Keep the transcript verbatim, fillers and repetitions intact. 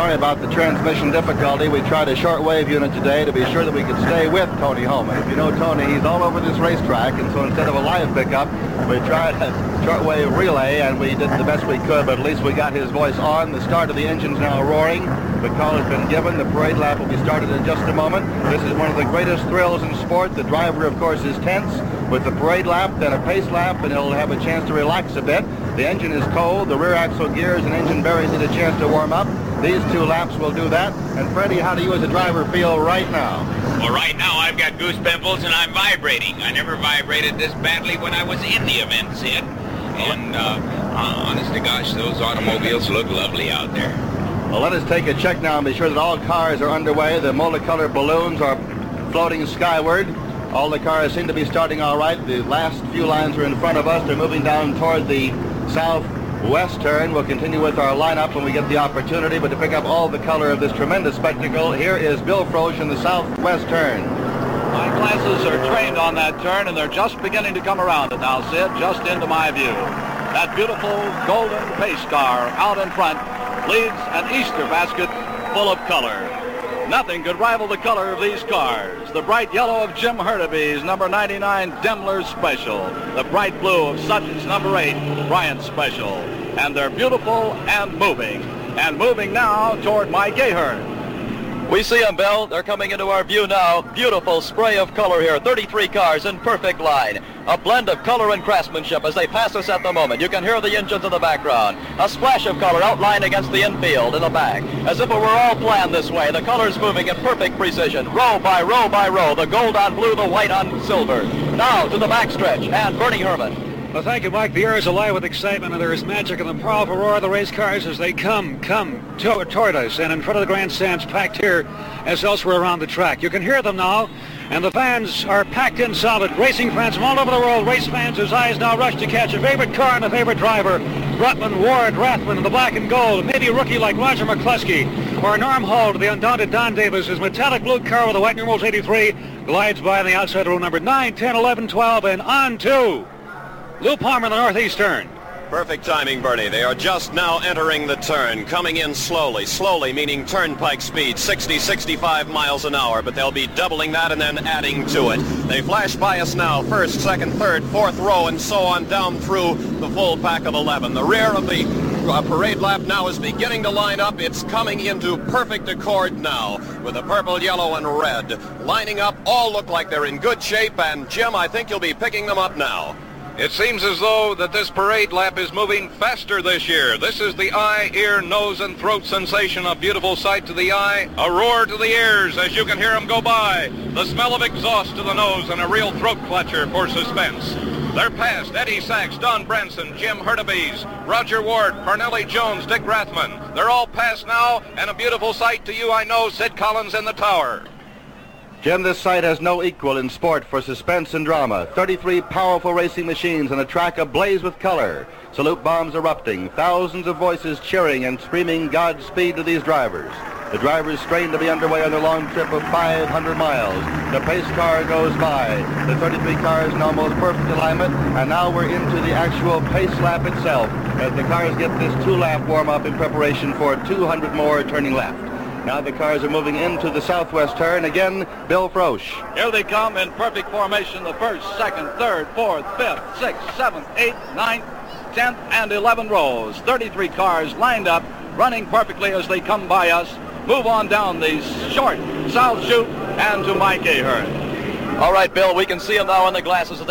sorry about the transmission difficulty. We tried a shortwave unit today to be sure that we could stay with Tony Holman. If you know Tony, he's all over this racetrack, and so instead of a live pickup, we tried a shortwave relay, and we did the best we could, but at least we got his voice on. The start of the engine's now roaring. The call has been given. The parade lap will be started in just a moment. This is one of the greatest thrills in sport. The driver, of course, is tense with the parade lap, then a pace lap, and he'll have a chance to relax a bit. The engine is cold. The rear axle gears and engine bearings need a chance to warm up. These two laps will do that. And Freddie, how do you as a driver feel right now? Well, right now I've got goose pimples and I'm vibrating. I never vibrated this badly when I was in the event, Sid. And uh, honest to gosh, those automobiles look lovely out there. Well, let us take a check now and be sure that all cars are underway. The multicolored balloons are floating skyward. All the cars seem to be starting all right. The last few lines are in front of us. They're moving down toward the southwest turn. We'll continue with our lineup when we get the opportunity, but to pick up all the color of this tremendous spectacle, here is Bill Frosch in the southwest turn. My glasses are trained on that turn, and they're just beginning to come around it now, Sid, just into my view. That beautiful golden pace car out in front leads an Easter basket full of color. Nothing could rival the color of these cars. The bright yellow of Jim Hurtubise, number ninety-nine, Daimler Special. The bright blue of Sutton's number eight, Bryant Special. And they're beautiful and moving. And moving now toward Mike Ahern. We see them, Bill. They're coming into our view now. Beautiful spray of color here. thirty-three cars in perfect line. A blend of color and craftsmanship as they pass us at the moment. You can hear the engines in the background. A splash of color outlined against the infield in the back. As if it were all planned this way. The colors moving in perfect precision. Row by row by row. The gold on blue, the white on silver. Now to the backstretch. And Bernie Herman. Well, thank you, Mike. The air is alive with excitement, and there is magic in the powerful roar of the race cars as they come, come to, toward us, and in front of the grandstands packed here as elsewhere around the track. You can hear them now, and the fans are packed in solid. Racing fans from all over the world, race fans whose eyes now rush to catch a favorite car and a favorite driver. Brutman, Ward, Rathman in the black and gold, maybe a rookie like Roger McCluskey, or Norm Hall to the undaunted Don Davis. His metallic blue car with the white numerals eighty-three glides by on the outside row number nine, ten, eleven, twelve, and on to Lou Palmer in the northeast turn. Perfect timing, Bernie. They are just now entering the turn, coming in slowly. Slowly meaning turnpike speed, sixty, sixty-five miles an hour, but they'll be doubling that and then adding to it. They flash by us now, first, second, third, fourth row, and so on down through the full pack of eleven. The rear of the uh, parade lap now is beginning to line up. It's coming into perfect accord now with the purple, yellow, and red. Lining up, all look like they're in good shape, and Jim, I think you'll be picking them up now. It seems as though that this parade lap is moving faster this year. This is the eye, ear, nose, and throat sensation. A beautiful sight to the eye, a roar to the ears as you can hear them go by. The smell of exhaust to the nose and a real throat clutcher for suspense. They're past Eddie Sachs, Don Branson, Jim Hurtubise, Roger Ward, Parnelli Jones, Dick Rathman. They're all past now, and a beautiful sight to you, I know, Sid Collins in the tower. Jim, this sight has no equal in sport for suspense and drama. thirty-three powerful racing machines on a track ablaze with color. Salute bombs erupting, thousands of voices cheering and screaming Godspeed to these drivers. The drivers strain to be underway on their long trip of five hundred miles. The pace car goes by. The thirty-three cars in almost perfect alignment, and now we're into the actual pace lap itself as the cars get this two-lap warm-up in preparation for two hundred more turning left. Now the cars are moving into the southwest turn. Again, Bill Frosch. Here they come in perfect formation. The first, second, third, fourth, fifth, sixth, seventh, eighth, ninth, tenth, and eleventh rows. thirty-three cars lined up, running perfectly as they come by us. Move on down the short south chute and to Mike Ahern. All right, Bill, we can see him now in the glasses.